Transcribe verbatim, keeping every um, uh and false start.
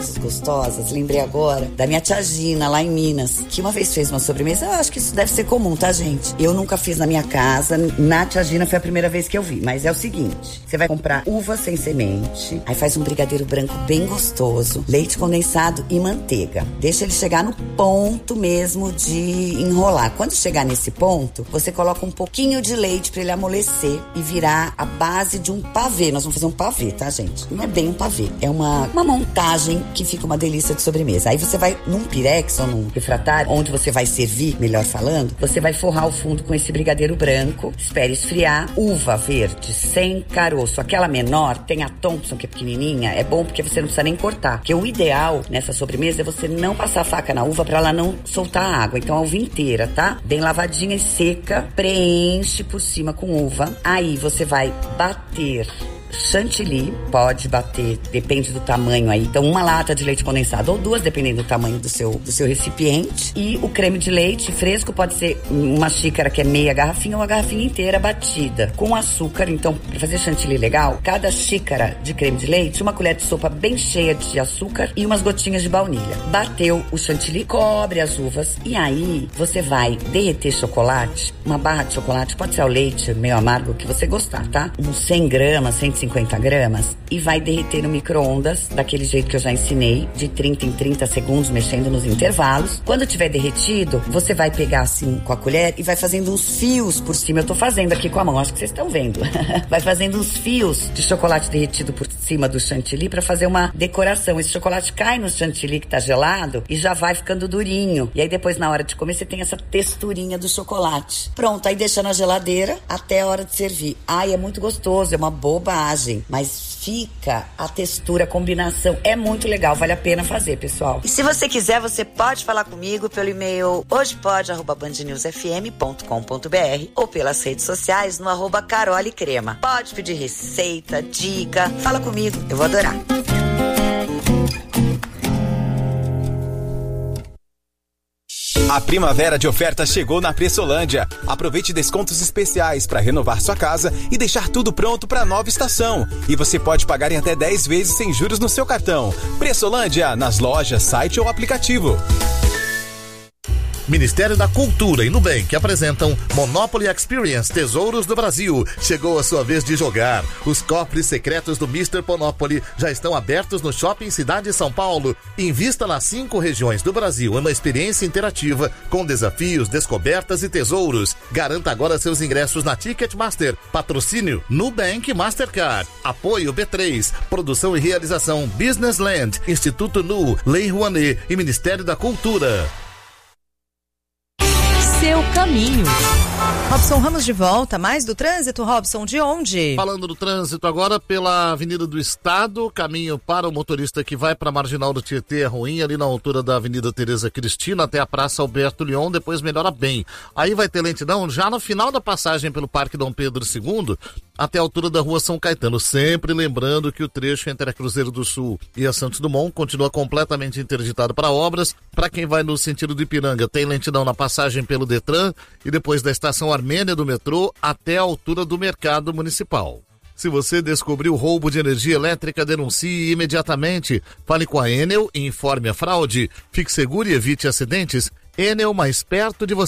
gostosas, gostosas, lembrei agora da minha tia Gina, lá em Minas, que uma vez fez uma sobremesa. Eu acho que isso deve ser comum, tá, gente? Eu nunca fiz na minha casa. Na tia Gina foi a primeira vez que eu vi. Mas é o seguinte, você vai comprar uva sem semente, aí faz um brigadeiro branco bem gostoso, leite condensado e manteiga. Deixa ele chegar no ponto mesmo de enrolar. Quando chegar nesse ponto, você coloca um pouquinho de leite pra ele amolecer e virar a base de um pavê. Nós vamos fazer um pavê, tá, gente? Não é bem um pavê, é uma, uma montagem que fica uma delícia de sobremesa. Aí você vai num pirex ou num refratário, onde você vai servir, melhor falando, você vai forrar o fundo com esse brigadeiro branco, espere esfriar, uva verde, sem caroço. Aquela menor, tem a Thompson, que é pequenininha, é bom porque você não precisa nem cortar. Porque o ideal nessa sobremesa é você não passar a faca na uva pra ela não soltar a água. Então a uva inteira, tá? Bem lavadinha e seca, preenche por cima com uva. Aí você vai bater chantilly, pode bater, depende do tamanho aí. Então, uma lata de leite condensado ou duas, dependendo do tamanho do seu, do seu recipiente. E o creme de leite fresco pode ser uma xícara que é meia garrafinha ou a garrafinha inteira batida com açúcar. Então, para fazer chantilly legal, cada xícara de creme de leite, uma colher de sopa bem cheia de açúcar e umas gotinhas de baunilha. Bateu o chantilly, cobre as uvas e aí você vai derreter chocolate, uma barra de chocolate, pode ser ao leite meio amargo que você gostar, tá? Uns cem gramas, cento e cinquenta gramas e vai derreter no micro-ondas, daquele jeito que eu já ensinei, de trinta em trinta segundos, mexendo nos intervalos. Quando tiver derretido, você vai pegar assim com a colher e vai fazendo uns fios por cima. Eu tô fazendo aqui com a mão, acho que vocês estão vendo. Vai fazendo uns fios de chocolate derretido por cima do chantilly pra fazer uma decoração. Esse chocolate cai no chantilly que tá gelado e já vai ficando durinho. E aí depois, na hora de comer, você tem essa texturinha do chocolate. Pronto, aí deixa na geladeira até a hora de servir. Ai, é muito gostoso, é uma bobagem, mas fica a textura, a combinação. É muito legal, vale a pena fazer, pessoal. E se você quiser, você pode falar comigo pelo e-mail hojepod arroba band news f m ponto com ponto b r ou pelas redes sociais no arroba Carole Crema. Pode pedir receita, dica, fala comigo, eu vou adorar. A primavera de ofertas chegou na Pressolândia. Aproveite descontos especiais para renovar sua casa e deixar tudo pronto para a nova estação. E você pode pagar em até dez vezes sem juros no seu cartão. Pressolândia, nas lojas, site ou aplicativo. Ministério da Cultura e Nubank apresentam Monopoly Experience Tesouros do Brasil. Chegou a sua vez de jogar. Os cofres secretos do mister Monopoly já estão abertos no Shopping Cidade São Paulo. Invista nas cinco regiões do Brasil em uma experiência interativa com desafios, descobertas e tesouros. Garanta agora seus ingressos na Ticketmaster. Patrocínio Nubank Mastercard. Apoio B três. Produção e realização Businessland, Instituto Nu, Lei Rouanet e Ministério da Cultura. Seu caminho. Robson Ramos de volta, mais do trânsito, Robson, de onde? Falando do trânsito agora pela Avenida do Estado, caminho para o motorista que vai para a Marginal do Tietê é ruim, ali na altura da Avenida Tereza Cristina até a Praça Alberto Lyon, depois melhora bem. Aí vai ter lentidão já no final da passagem pelo Parque Dom Pedro segundo, até a altura da Rua São Caetano, sempre lembrando que o trecho entre a Cruzeiro do Sul e a Santos Dumont continua completamente interditado para obras. Para quem vai no sentido de Ipiranga, tem lentidão na passagem pelo Detran e depois da Estação Armênia do metrô até a altura do Mercado Municipal. Se você descobriu roubo de energia elétrica, denuncie imediatamente. Fale com a Enel e informe a fraude. Fique seguro e evite acidentes. Enel, mais perto de você.